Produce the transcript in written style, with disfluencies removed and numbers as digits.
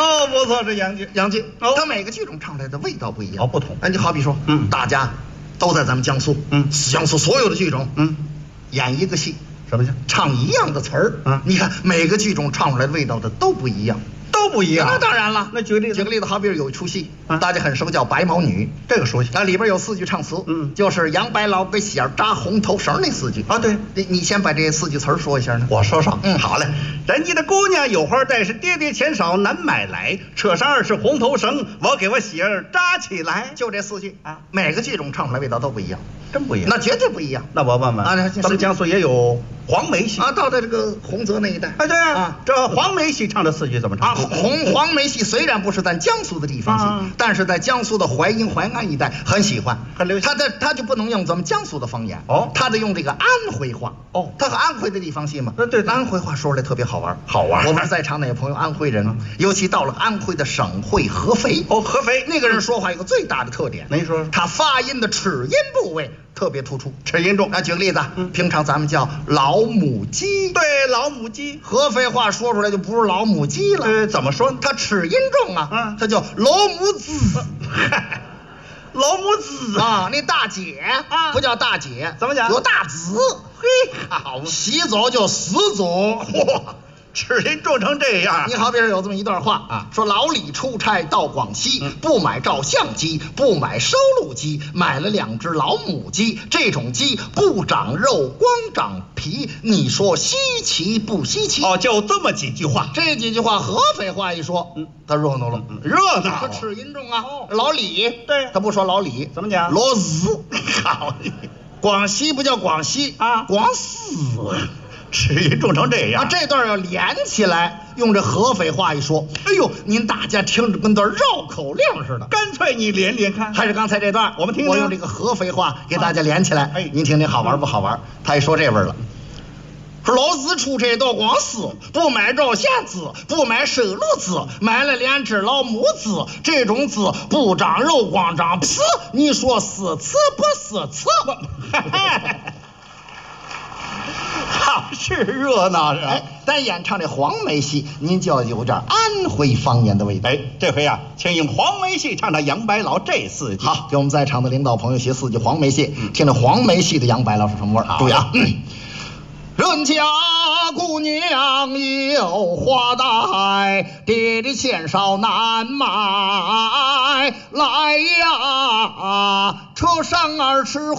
哦，不错，这洋剧。 哦，它每个剧种唱出来的味道不一样。 哦，不同。 你好比说，大家都在咱们江苏，江苏所有的剧种，演一个戏， 什么戏？ 唱一样的词儿，你看每个剧种唱出来的味道的都不一样。 都不一样。 那当然了。 那举个例子， 好比有一出戏，大家很熟，叫《白毛女》， 这个熟悉。 那里边有4句唱词，就是杨白劳给喜儿扎红头绳那4句啊。对， 你先把这4句词说一下呢。 我说说。好嘞。人家的姑娘有花戴，是爹爹钱少难买来，扯上20红头绳，我给我喜儿扎起来。 就这4句啊，每个剧种唱出来味道都不一样， 真不一样。 那绝对不一样。 那我问问啊，咱们江苏也有黄梅戏啊，到在这个洪泽那一带。 哎，对啊，这黄梅戏唱的4句怎么唱？ 黄梅戏虽然不是咱江苏的地方戏，但是在江苏的淮阴淮安一带很喜欢， 很流行。 他就不能用咱们江苏的方言哦， 他得用这个安徽话哦。他和安徽的地方戏嘛， 对， 安徽话说出来特别好玩。我们在场哪个朋友安徽人，尤其到了安徽的省会合肥哦，合肥那个人说话有个最大的特点， 您说， 他发音的齿音部位特别突出， 齿音重。 那举个例子，平常咱们叫老母鸡， 对，老母鸡， 合肥话说出来就不是老母鸡了。 怎么说呢？ 它齿音重啊，它叫老母子。 老母子啊，那大姐啊，不叫大姐， 怎么讲？ 有大子。 嘿，好， 洗澡叫死澡。 嚯，齿音重成这样。 你好比有这么一段话啊，说老李出差到广西，不买照相机，不买收录机，买了2只老母鸡。这种鸡不长肉，光长皮，你说稀奇不稀奇？ 哦，就这么几句话。 这几句话合肥话一说，他热闹了， 热闹。 他齿音重啊。老李， 对， 他不说老李， 怎么讲？ 老子。 好， 广西不叫广西啊，广死。 齿音重成这样， 这段要连起来，用这合肥话一说，哎呦，您大家听着跟段绕口令似的。 干脆你连连看， 还是刚才这段， 我们听听。 我用这个合肥话给大家连起来，您听听好玩不好玩？他一说这味儿了，说老子出差到广西，不买照相机，不买收录机，买了2只老母鸡。这种鸡不长肉，光长皮，你说是吃不是吃？ 好，是热闹是。 但演唱这黄梅戏，您就要有点安徽方言的味道。 这回请用黄梅戏唱唱杨白劳这4句。 好，给我们在场的领导朋友学4句黄梅戏，听着黄梅戏的杨白劳是什么味儿？注意啊！人家姑娘有花戴，爹爹钱少难买来呀，车上20